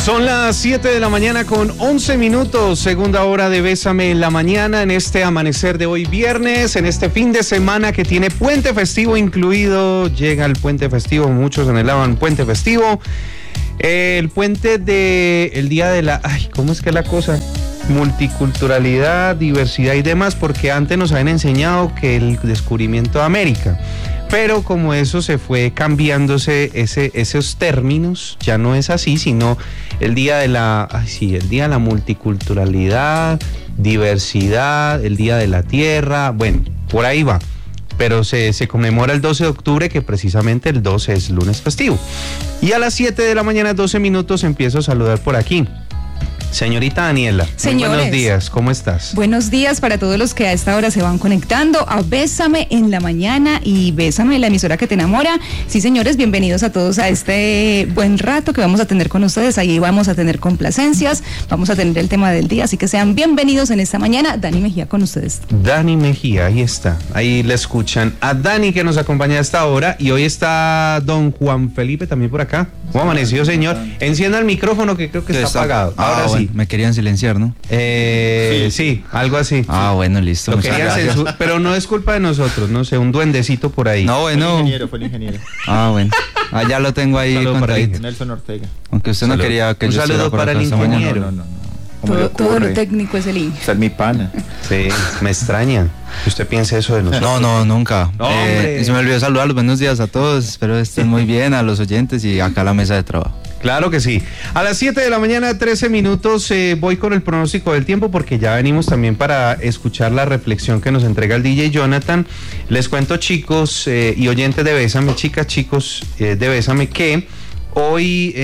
Son las 7 de la mañana con 11 minutos, segunda hora de Bésame en la Mañana, en este amanecer de hoy viernes, en este fin de semana que tiene puente festivo incluido. Llega el puente festivo, muchos anhelaban puente festivo. El puente el día de la... ¿cómo es que es la cosa? Multiculturalidad, diversidad y demás, porque antes nos habían enseñado que el descubrimiento de América. Pero como eso se fue cambiándose esos términos, ya no es así, sino el día de el día de la multiculturalidad, diversidad, el día de la tierra, bueno, por ahí va. Pero se conmemora el 12 de octubre, que precisamente el 12 es lunes festivo. Y a las 7 de la mañana, 12 minutos, empiezo a saludar por aquí. Señorita Daniela, señores, buenos días, ¿cómo estás? Buenos días para todos los que a esta hora se van conectando a Bésame en la Mañana y Bésame, la emisora que te enamora. Sí, señores, bienvenidos a todos a este buen rato que vamos a tener con ustedes. Ahí vamos a tener complacencias, vamos a tener el tema del día, así que sean bienvenidos en esta mañana. Dani Mejía con ustedes. Dani Mejía, ahí está, ahí le escuchan a Dani, que nos acompaña a esta hora, y hoy está don Juan Felipe también por acá. ¿Cómo amaneció, señor? Encienda el micrófono, que creo que está apagado. Ahora sí. Me querían silenciar, ¿no? Sí, algo así. Bueno, listo. Lo querían pero no es culpa de nosotros, no sé, un duendecito por ahí. No, bueno. Fue el ingeniero. Bueno. Ya lo tengo ahí contadito. Nelson Ortega. Aunque usted no quería que yo estuviera por acá. Un saludo para el ingeniero. No. Todo lo técnico es el ingeniero. Usted es mi pana. Sí, me extraña que usted piense eso de nosotros. No, nunca. Se me olvidó saludar. Buenos días a todos. Espero estén muy bien, a los oyentes y acá a la mesa de trabajo. Claro que sí. A las 7 de la mañana, 13 minutos, voy con el pronóstico del tiempo, porque ya venimos también para escuchar la reflexión que nos entrega el DJ Jonathan. Les cuento, chicos y oyentes de Bésame, chicos de Bésame, que hoy,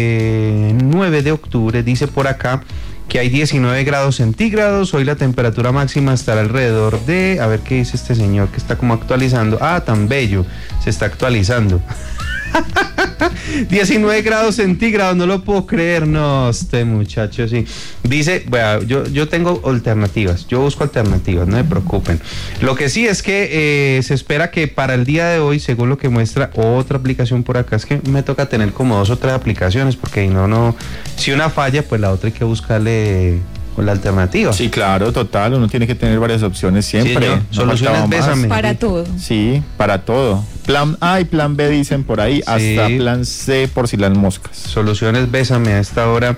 9 de octubre, dice por acá, que hay 19 grados centígrados. Hoy la temperatura máxima estará alrededor de... A ver qué dice este señor que está como actualizando. Tan bello, se está actualizando. 19 grados centígrados, no lo puedo creer. No, este muchacho sí. Dice, bueno, yo tengo alternativas, yo busco alternativas, no se preocupen. Lo que sí es que se espera que para el día de hoy, según lo que muestra otra aplicación por acá, es que me toca tener como 2 o 3 aplicaciones, porque no, si una falla, pues la otra hay que buscarle con la alternativa. Sí, claro, total, uno tiene que tener varias opciones siempre. Sí, soluciones Bésame. Para todo. Sí, para todo. Plan A y plan B dicen por ahí, hasta plan C por si las moscas. Soluciones Bésame a esta hora.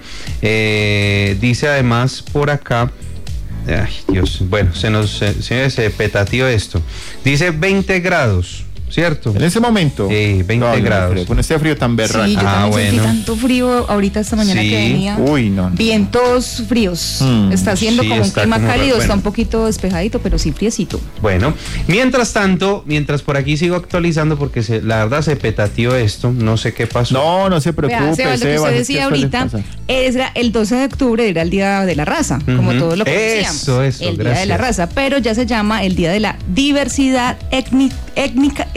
Dice además por acá, Dios, bueno, se petateó esto. Dice 20 grados. ¿Cierto? En ese momento. 20 grados. Con este frío tan berraco. Sí, yo también sentí tanto frío ahorita esta mañana que venía. Uy, no. Vientos fríos. Está haciendo como un clima cálido, está un poquito despejadito, pero sí friecito. Bueno, mientras por aquí sigo actualizando, porque la verdad se petateó esto, no sé qué pasó. No se preocupe, Sebas, lo que usted decía ahorita, era el 12 de octubre, era el Día de la Raza, como todos lo conocíamos. Eso, el Día de la Raza, pero ya se llama el Día de la Diversidad étnica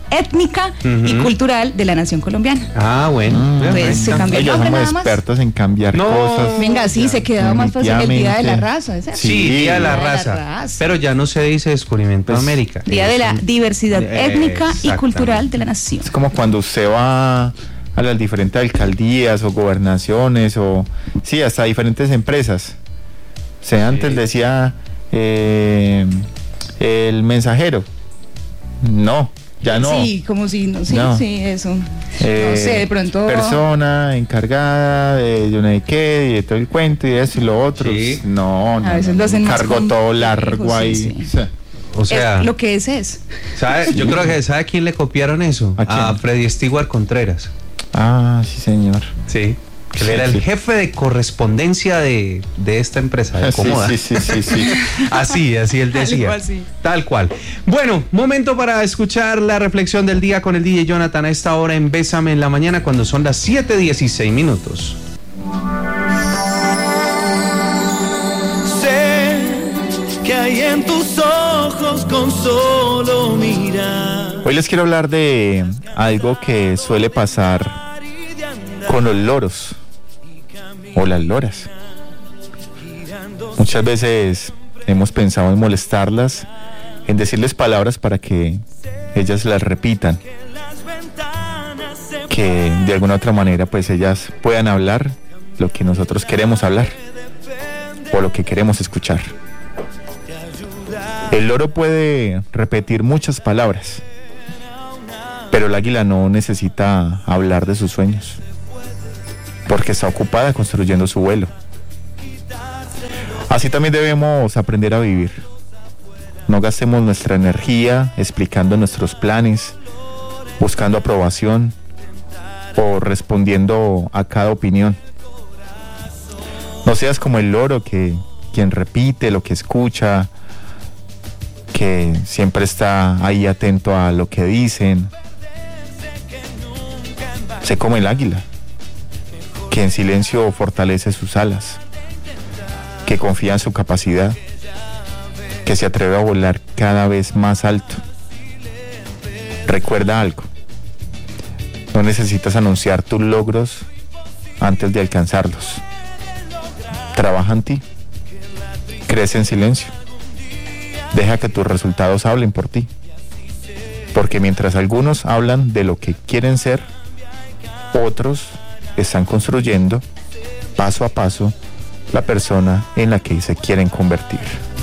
y cultural de la nación colombiana. Bueno. Pues se cambió el nombre, nada más. Expertos en cambiar cosas. Venga, sí, se quedaba más fácil el Día de la Raza. Sí, Día de la Raza. Pero ya no se dice descubrimiento de América. Día de la Diversidad étnica y cultural de la nación. Es como cuando usted va a las diferentes alcaldías o gobernaciones o hasta diferentes empresas. O sea, antes decía el mensajero. No, ya no. Sí, como si no, sí, eso. No sé, de pronto. Persona encargada de no sé qué, y de todo el cuento y eso y lo otro. Sí. No. A veces lo hacen más cargo todo largo ahí. Sí. O sea, lo que es. Yo creo que ¿sabe a quién le copiaron eso? ¿A Freddy Stewart Contreras. Sí, señor. Sí. Que él era el jefe de correspondencia de esta empresa de Comoda. Sí. Así él decía. Tal cual. Bueno, momento para escuchar la reflexión del día con el DJ Jonathan a esta hora en Bésame en la Mañana, cuando son las 7:16 minutos. Sé que hay en tus ojos con solo mirar. Hoy les quiero hablar de algo que suele pasar con los loros o las loras. Muchas veces hemos pensado en molestarlas, en decirles palabras para que ellas las repitan, que de alguna otra manera pues ellas puedan hablar lo que nosotros queremos hablar o lo que queremos escuchar. El loro puede repetir muchas palabras, pero el águila no necesita hablar de sus sueños, porque está ocupada construyendo su vuelo. Así también debemos aprender a vivir. No gastemos nuestra energía explicando nuestros planes, buscando aprobación o respondiendo a cada opinión. No seas como el loro quien repite lo que escucha, que siempre está ahí atento a lo que dicen. Sé como el águila, que en silencio fortalece sus alas, que confía en su capacidad, que se atreve a volar cada vez más alto. Recuerda algo: no necesitas anunciar tus logros antes de alcanzarlos. Trabaja en ti, crece en silencio, deja que tus resultados hablen por ti, porque mientras algunos hablan de lo que quieren ser, otros están construyendo paso a paso la persona en la que se quieren convertir.